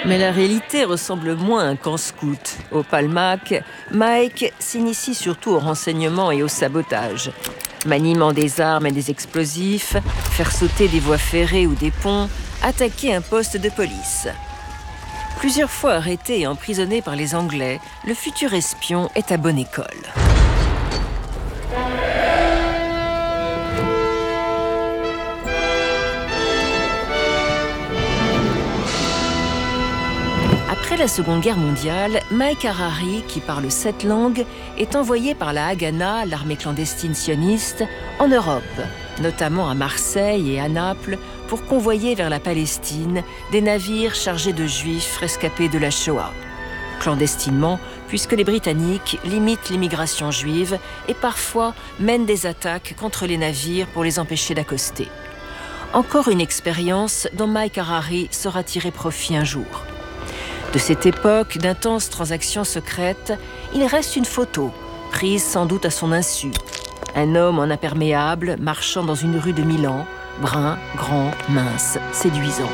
Mais la réalité ressemble moins à un camp scout. Au Palmach, Mike s'initie surtout au renseignement et au sabotage. Maniement des armes et des explosifs, faire sauter des voies ferrées ou des ponts, attaquer un poste de police. Plusieurs fois arrêté et emprisonné par les Anglais, le futur espion est à bonne école. Après la Seconde Guerre mondiale, Mike Harari, qui parle 7 langues, est envoyé par la Haganah, l'armée clandestine sioniste, en Europe, notamment à Marseille et à Naples, pour convoyer vers la Palestine des navires chargés de juifs rescapés de la Shoah. Clandestinement, puisque les Britanniques limitent l'immigration juive et parfois mènent des attaques contre les navires pour les empêcher d'accoster. Encore une expérience dont Mike Harari saura tirer profit un jour. De cette époque d'intenses transactions secrètes, il reste une photo, prise sans doute à son insu. Un homme en imperméable marchant dans une rue de Milan, brun, grand, mince, séduisant.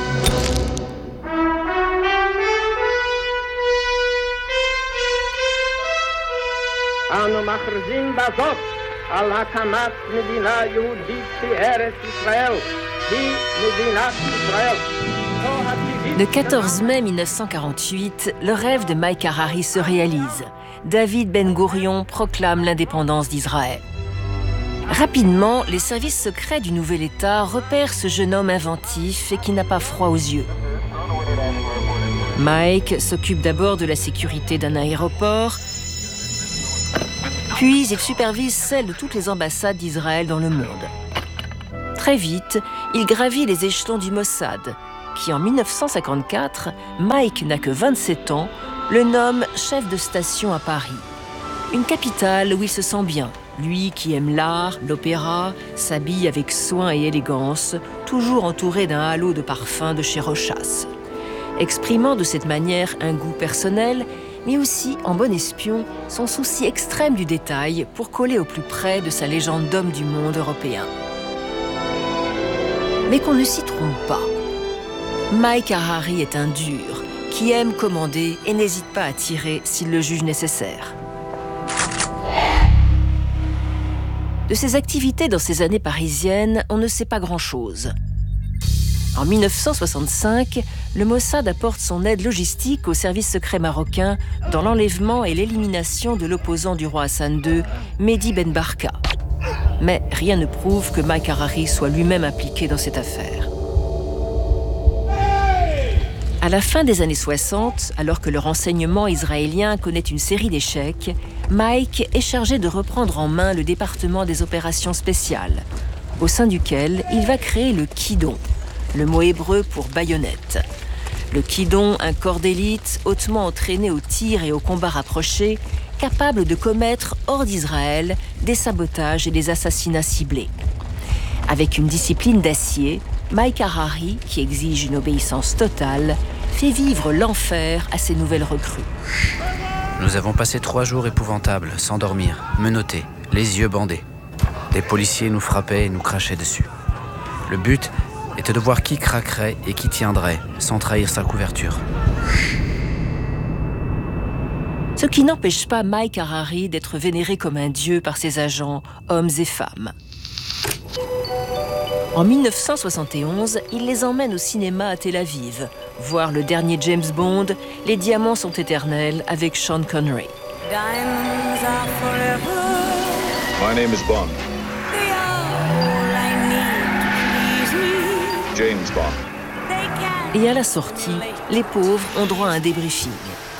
Le 14 mai 1948, le rêve de Mike Harari se réalise. David Ben-Gourion proclame l'indépendance d'Israël. Rapidement, les services secrets du nouvel État repèrent ce jeune homme inventif et qui n'a pas froid aux yeux. Mike s'occupe d'abord de la sécurité d'un aéroport, puis il supervise celle de toutes les ambassades d'Israël dans le monde. Très vite, il gravit les échelons du Mossad, qui en 1954, Mike n'a que 27 ans, le nomme chef de station à Paris. Une capitale où il se sent bien, lui qui aime l'art, l'opéra, s'habille avec soin et élégance, toujours entouré d'un halo de parfum de chez Rochas. Exprimant de cette manière un goût personnel, mais aussi, en bon espion, son souci extrême du détail pour coller au plus près de sa légende d'homme du monde européen. Mais qu'on ne s'y trompe pas. Mike Harari est un dur, qui aime commander et n'hésite pas à tirer s'il le juge nécessaire. De ses activités dans ces années parisiennes, on ne sait pas grand-chose. En 1965, le Mossad apporte son aide logistique au service secret marocain dans l'enlèvement et l'élimination de l'opposant du roi Hassan II, Mehdi Ben Barka. Mais rien ne prouve que Mike Harari soit lui-même impliqué dans cette affaire. À la fin des années 60, alors que le renseignement israélien connaît une série d'échecs, Mike est chargé de reprendre en main le département des opérations spéciales, au sein duquel il va créer le Kidon, le mot hébreu pour baïonnette. Le Kidon, un corps d'élite hautement entraîné au tir et au combat rapproché, capable de commettre hors d'Israël des sabotages et des assassinats ciblés. Avec une discipline d'acier, Mike Harari, qui exige une obéissance totale, fait vivre l'enfer à ses nouvelles recrues. Nous avons passé 3 jours épouvantables, sans dormir, menottés, les yeux bandés. Des policiers nous frappaient et nous crachaient dessus. Le but était de voir qui craquerait et qui tiendrait, sans trahir sa couverture. Ce qui n'empêche pas Mike Harari d'être vénéré comme un dieu par ses agents, hommes et femmes. En 1971, il les emmène au cinéma à Tel Aviv, voir le dernier James Bond, Les Diamants sont éternels, avec Sean Connery. My name is Bond. James Bond. Et à la sortie, les pauvres ont droit à un débriefing.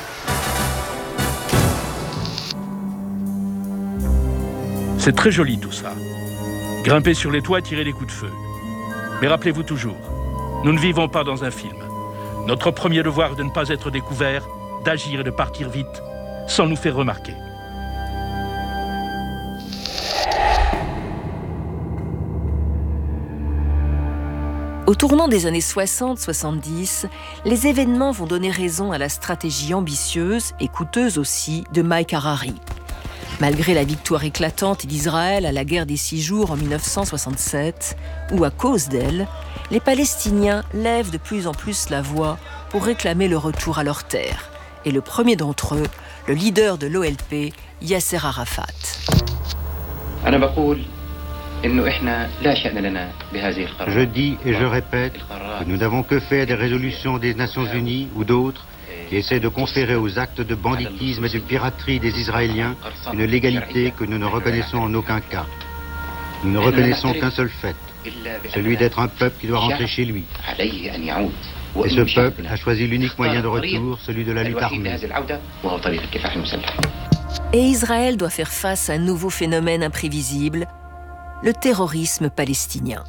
C'est très joli tout ça. Grimper sur les toits et tirer des coups de feu. Mais rappelez-vous toujours, nous ne vivons pas dans un film. Notre premier devoir est de ne pas être découvert, d'agir et de partir vite, sans nous faire remarquer. Au tournant des années 60-70, les événements vont donner raison à la stratégie ambitieuse et coûteuse aussi de Mike Harari. Malgré la victoire éclatante d'Israël à la guerre des 6 jours en 1967, ou à cause d'elle, les Palestiniens lèvent de plus en plus la voix pour réclamer le retour à leurs terres. Et le premier d'entre eux, le leader de l'OLP, Yasser Arafat. Je dis et je répète que nous n'avons que faire des résolutions des Nations Unies ou d'autres qui essaient de conférer aux actes de banditisme et de piraterie des Israéliens une légalité que nous ne reconnaissons en aucun cas. Nous ne reconnaissons qu'un seul fait, celui d'être un peuple qui doit rentrer chez lui. Et ce peuple a choisi l'unique moyen de retour, celui de la lutte armée. Et Israël doit faire face à un nouveau phénomène imprévisible, le terrorisme palestinien.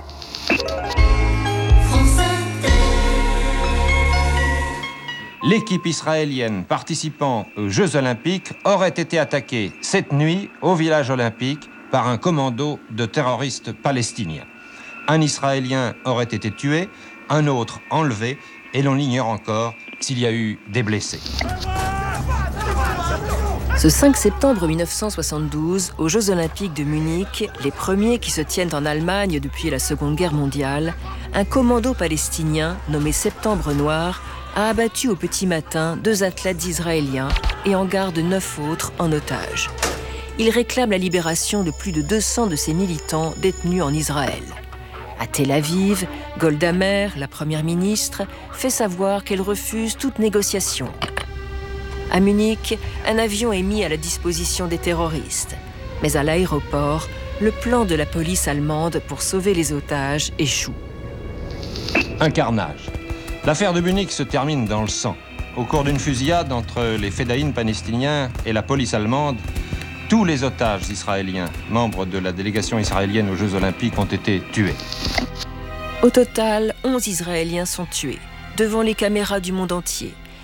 L'équipe israélienne participant aux Jeux Olympiques aurait été attaquée cette nuit au village olympique par un commando de terroristes palestiniens. Un Israélien aurait été tué, un autre enlevé, et l'on ignore encore s'il y a eu des blessés. Ce 5 septembre 1972, aux Jeux Olympiques de Munich, les premiers qui se tiennent en Allemagne depuis la Seconde Guerre mondiale, un commando palestinien nommé Septembre Noir a abattu au petit matin 2 athlètes israéliens et en garde 9 autres en otage. Il réclame la libération de plus de 200 de ses militants détenus en Israël. À Tel Aviv, Golda Meir, la première ministre, fait savoir qu'elle refuse toute négociation. À Munich, un avion est mis à la disposition des terroristes. Mais à l'aéroport, le plan de la police allemande pour sauver les otages échoue. Un carnage. L'affaire de Munich se termine dans le sang. Au cours d'une fusillade entre les fédayines palestiniens et la police allemande, tous les otages israéliens, membres de la délégation israélienne aux Jeux Olympiques, ont été tués. Au total, 11 Israéliens sont tués, devant les caméras du monde entier.